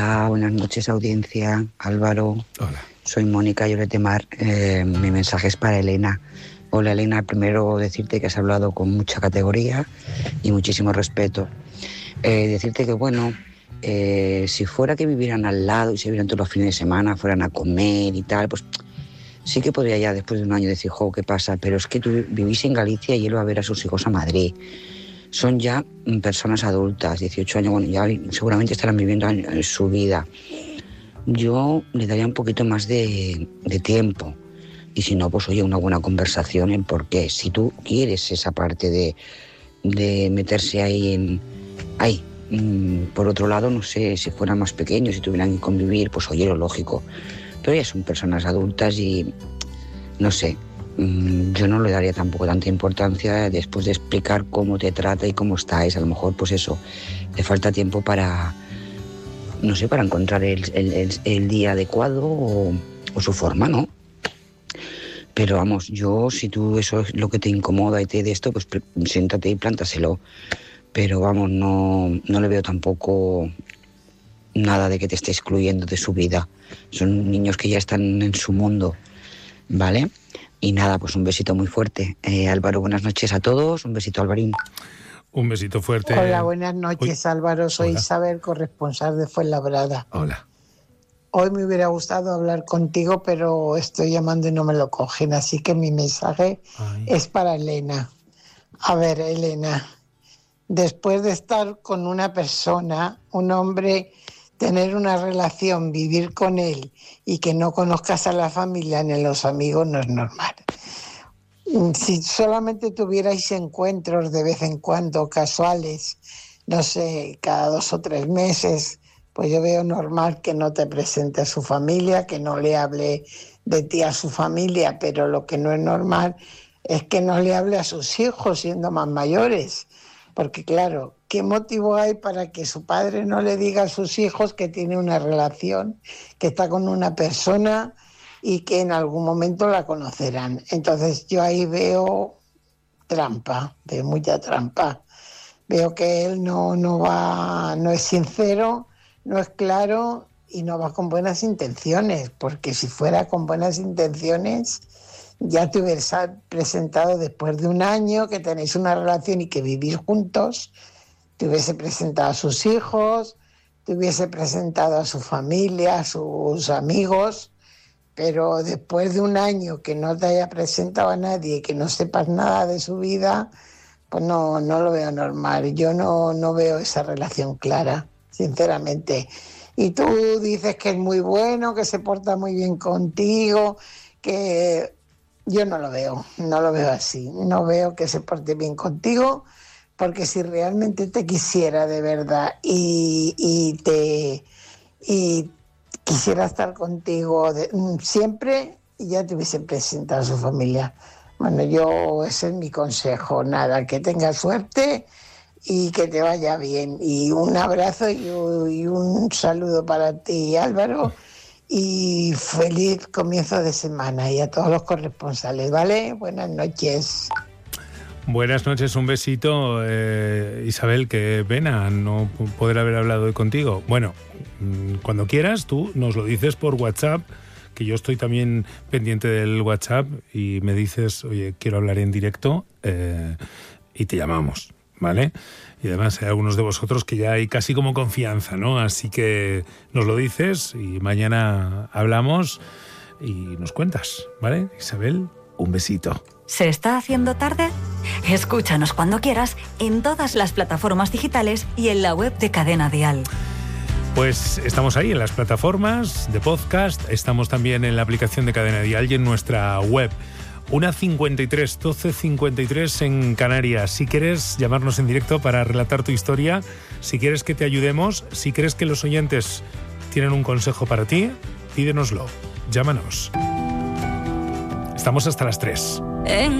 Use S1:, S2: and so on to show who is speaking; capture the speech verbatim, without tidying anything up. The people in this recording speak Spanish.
S1: Hola, buenas noches, audiencia. Álvaro.
S2: Hola.
S1: Soy Mónica Lloret-de-Mar. Eh, mi mensaje es para Elena. Hola, Elena. Primero decirte que has hablado con mucha categoría y muchísimo respeto. Eh, decirte que, bueno, eh, si fuera que vivieran al lado y se vieran todos los fines de semana, fueran a comer y tal, pues sí que podría ya después de un año decir, jo, ¿qué pasa? Pero es que tú vivís en Galicia y él va a ver a sus hijos a Madrid. Son ya personas adultas, dieciocho años, bueno, ya seguramente estarán viviendo su vida. Yo le daría un poquito más de, de tiempo. Y si no, pues oye, una buena conversación en por qué. Si tú quieres esa parte de, de meterse ahí en... Ahí. Por otro lado, no sé, si fueran más pequeños, si tuvieran que convivir, pues oye, lo lógico. Pero ya son personas adultas y... No sé, yo no le daría tampoco tanta importancia después de explicar cómo te trata y cómo estáis. A lo mejor, pues eso, le falta tiempo para... No sé, para encontrar el, el, el, el día adecuado o, o su forma, ¿no? Pero vamos, yo, si tú eso es lo que te incomoda y te de esto, pues siéntate y plántaselo. Pero vamos, no, no le veo tampoco nada de que te esté excluyendo de su vida. Son niños que ya están en su mundo, ¿vale? Y nada, pues un besito muy fuerte. Eh, Álvaro, buenas noches a todos. Un besito, Alvarín.
S2: Un besito fuerte.
S3: Hola, buenas noches, Uy. Álvaro. Soy Hola. Isabel, corresponsal de Fuenlabrada.
S2: Hola.
S3: Hoy me hubiera gustado hablar contigo, pero estoy llamando y no me lo cogen, así que mi mensaje Ay. es para Elena. A ver, Elena, después de estar con una persona, un hombre, tener una relación, vivir con él y que no conozcas a la familia ni a los amigos no es normal. Si solamente tuvierais encuentros de vez en cuando, casuales, no sé, cada dos o tres meses, pues yo veo normal que no te presente a su familia, que no le hable de ti a su familia, pero lo que no es normal es que no le hable a sus hijos siendo más mayores. Porque claro, ¿qué motivo hay para que su padre no le diga a sus hijos que tiene una relación, que está con una persona y que en algún momento la conocerán? Entonces yo ahí veo trampa, veo mucha trampa. Veo que él no, no va, no es sincero, no es claro y no va con buenas intenciones, porque si fuera con buenas intenciones ya te hubieras presentado después de un año que tenéis una relación y que vivís juntos, te hubiese presentado a sus hijos, te hubiese presentado a su familia, a sus amigos, pero después de un año que no te haya presentado a nadie y que no sepas nada de su vida, pues no, no lo veo normal. Yo no, no veo esa relación clara, sinceramente. Y tú dices que es muy bueno, que se porta muy bien contigo, que yo no lo veo, no lo veo así. No veo que se porte bien contigo, porque si realmente te quisiera de verdad y, y te y quisiera estar contigo de, siempre, ya te hubiese presentado a su familia. Bueno, yo, ese es mi consejo. Nada, que tengas suerte y que te vaya bien. Y un abrazo y, y un saludo para ti, Álvaro, y feliz comienzo de semana y a todos los corresponsales, ¿vale? Buenas noches.
S2: Buenas noches, un besito. Eh, Isabel, qué pena no poder haber hablado hoy contigo. Bueno, cuando quieras, tú nos lo dices por WhatsApp, que yo estoy también pendiente del WhatsApp, y me dices, oye, quiero hablar en directo, eh, y te llamamos, ¿vale? Y además hay algunos de vosotros que ya hay casi como confianza, ¿no? Así que nos lo dices y mañana hablamos y nos cuentas, ¿vale? Isabel, un besito.
S4: ¿Se está haciendo tarde? Escúchanos cuando quieras en todas las plataformas digitales y en la web de Cadena Dial.
S2: Pues estamos ahí en las plataformas de podcast, estamos también en la aplicación de Cadena Dial y en nuestra web. una cincuenta y tres, doce cincuenta y tres en Canarias. Si quieres llamarnos en directo para relatar tu historia, si quieres que te ayudemos, si crees que los oyentes tienen un consejo para ti, pídenoslo, llámanos. Estamos hasta las tres.